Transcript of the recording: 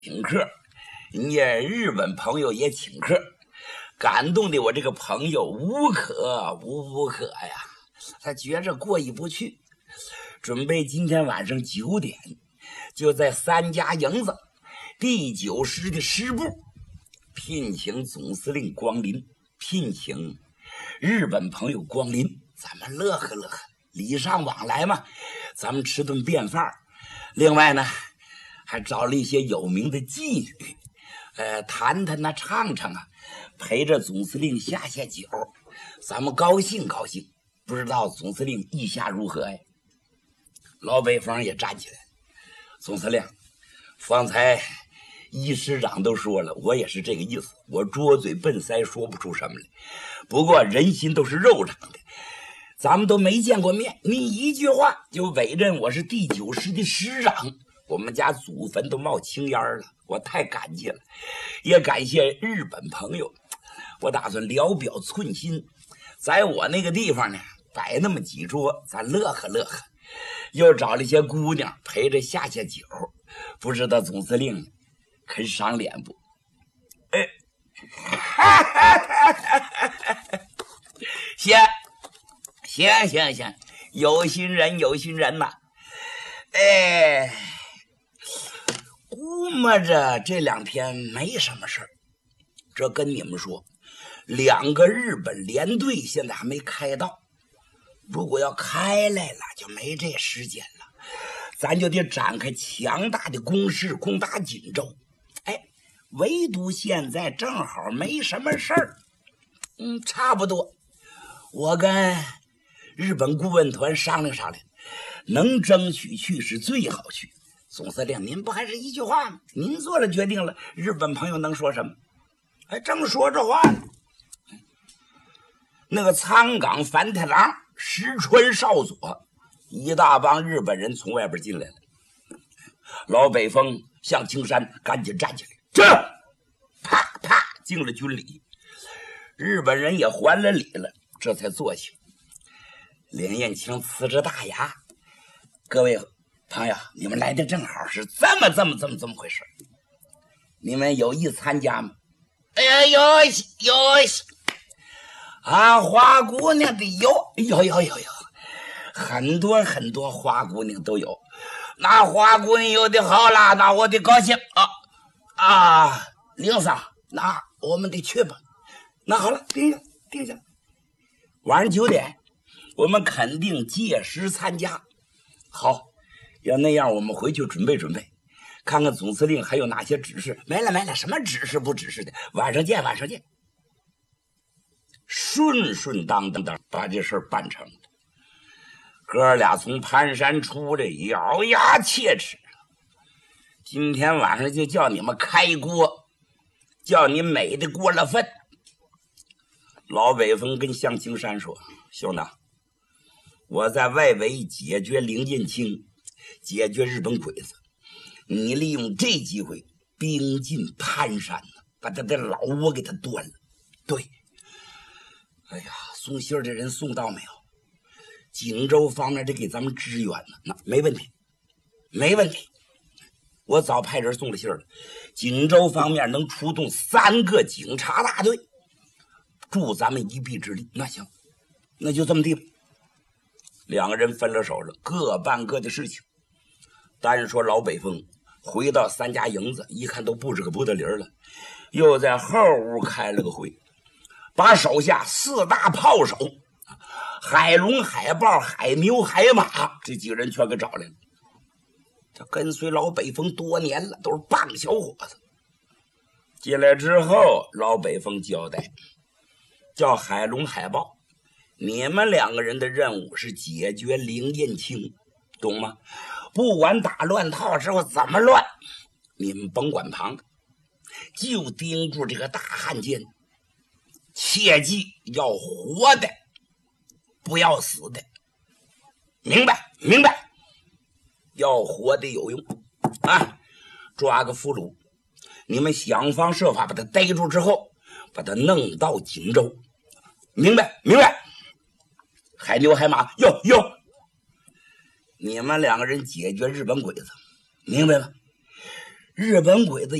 请客，人家日本朋友也请客，感动的我这个朋友无可呀，他觉着过意不去，准备今天晚上9点就在3家营子第9师的师部聘请总司令光临，聘请日本朋友光临，咱们乐呵乐呵，礼尚往来嘛，咱们吃顿便饭。另外呢，还找了一些有名的妓女，弹弹啊，唱唱啊，陪着总司令下酒，咱们高兴高兴。不知道总司令意下如何呀？老北方也站起来，总司令，方才一师长都说了，我也是这个意思，我拙嘴笨腮说不出什么来。不过人心都是肉长的，咱们都没见过面，你一句话就委任我是第9师的师长，我们家祖坟都冒青烟了，我太感激了，也感谢日本朋友。我打算聊表寸心，在我那个地方呢，摆那么几桌，咱乐呵乐呵。又找了一些姑娘陪着下酒，不知道总司令肯赏脸不？行，有心人呐。估摸着这2天没什么事儿。这跟你们说，2个日本联队现在还没开到，如果要开来了，就没这时间了，咱就得展开强大的攻势攻打锦州。唯独现在正好没什么事儿。差不多，我跟日本顾问团商量商量，能争取去是最好去。总司令，您不还是一句话吗？您做了决定了，日本朋友能说什么？正说这话呢，那个仓冈繁太郎、石川少佐一大帮日本人从外边进来了。老北风向青山赶紧站起来，这啪啪敬了军礼。日本人也还了礼了，这才坐下。连彦青呲着大牙，各位朋友，你们来的正好，是这么回事。你们有意参加吗？有花姑娘的有，很多花姑娘都有。那花姑娘有的好啦，那我得高兴领桑，那我们得去吧。那好了，定下。晚上9点，我们肯定届时参加。好，要那样，我们回去准备，看看总司令还有哪些指示。没了，什么指示不指示的，晚上见。顺当把这事办成了。哥俩从盘山出来，咬牙切齿，今天晚上就叫你们开锅，叫你美的过了分。老北风跟向青山说，兄弟，我在外围解决林彦清，解决日本鬼子，你利用这机会兵进盘山，把他的老窝给他端了。对，送信的人送到没有？锦州方面得给咱们支援呢。那没问题，我早派人送了信了。锦州方面能出动3个警察大队，助咱们一臂之力。那行，那就这么地吧。2个人分了手了，各办各的事情。单说老北风回到3家营子，一看都布置个不得了了，又在后屋开了个会，把手下4大炮手海龙、海豹、海牛、海马这几个人全给找来了。他跟随老北风多年了，都是棒小伙子。进来之后，老北风交代，叫海龙、海豹，你们2个人的任务是解决林彦清，懂吗？不管打乱套之后怎么乱，你们甭管旁的，就盯住这个大汉奸，切记要活的，不要死的，明白？要活的有用啊！抓个俘虏，你们想方设法把他逮住之后，把他弄到锦州，明白？海牛海马，有，你们2个人解决日本鬼子，明白吗？ 日本鬼子